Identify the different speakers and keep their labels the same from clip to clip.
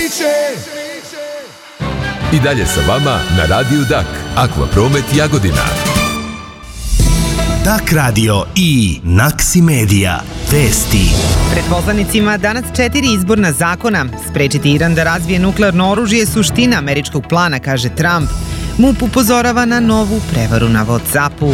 Speaker 1: I dalje sa vama na Radiju Dak, Akvapromet Jagodina.
Speaker 2: Dak radio i Naksi Medija. Vesti.
Speaker 3: Pred poslanicima danas 4 izborna zakona. Sprečiti Iran da razvije nuklearno oružje je suština američkog plana, kaže Trump. MUP upozorava na novu prevaru na WhatsAppu.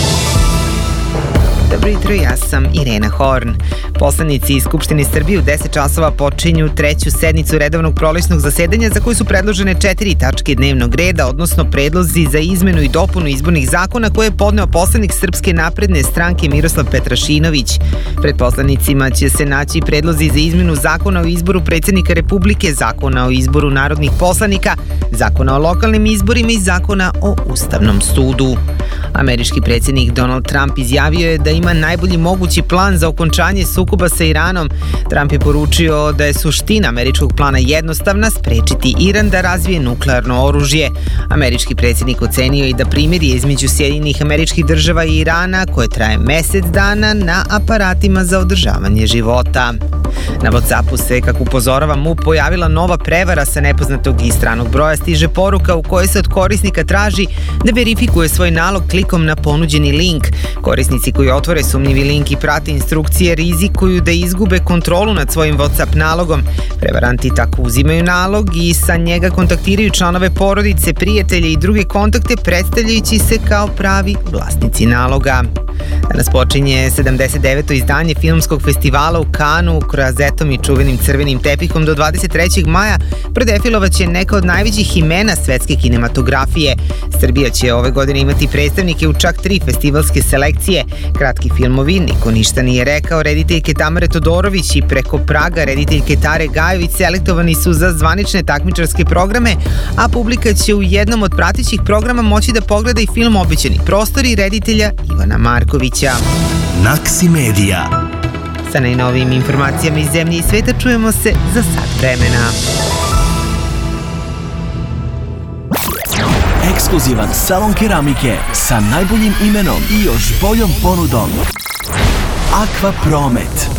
Speaker 3: Dobro jutro, ja sam Irena Horn. Poslanici iz Skupštine Srbije u 10 časova počinju treću sednicu redovnog prolećnog zasedanja za koju su predložene 4 tačke dnevnog reda, odnosno predlozi za izmenu i dopunu izbornih zakona koje je podneo poslanik Srpske napredne stranke Miroslav Petrašinović. Pred poslanicima će se naći predlozi za izmenu zakona o izboru predsjednika Republike, zakona o izboru narodnih poslanika, zakona o lokalnim izborima i zakona o Ustavnom sudu. Američki predsjednik Donald Trump izjavio je da ima najbolji mogući plan za okončanje sukoba sa Iranom. Trump je poručio da je suština američkog plana jednostavna: sprečiti Iran da razvije nuklearno oružje. Američki predsjednik ocenio i da primirje između Sjedinjenih Američkih Država i Irana, koje traje mesec dana, na aparatima za održavanje života. Na WhatsAppu se, kako upozorava MUP, pojavila nova prevara sa nepoznatog i stranog broja. Stiže poruka u kojoj se od korisnika traži da verifikuje svoj nalog klikom na ponuđeni link. Korisnici koji otvore sumnjivi link i prate instrukcije rizikuju da izgube kontrolu nad svojim WhatsApp nalogom. Prevaranti tako uzimaju nalog i sa njega kontaktiraju članove porodice, prijatelje i druge kontakte, predstavljajući se kao pravi vlasnici naloga. Danas počinje 79. izdanje filmskog festivala u Kanu. Kroazetom i čuvenim crvenim tepihom do 23. maja prodefilovaće neka od najvećih imena svetske kinematografije. Srbija će ove godine imati predstavnike u čak 3 festivalske selekcije. Kratki filmovi Niko ništa nije rekao rediteljke Tamare Todorović i Preko praga rediteljke Tare Gajović selektovani su za zvanične takmičarske programe, a publika će u jednom od pratećih programa moći da pogleda i film Obećani prostori reditelja Ivana Markovića.
Speaker 2: Naksi Medija.
Speaker 3: Sa najnovijim informacijama iz zemlje i sveta čujemo se za sat vremena.
Speaker 4: Ekskluzivan salon keramike sa najboljim imenom i još boljom ponudom. Akvapromet.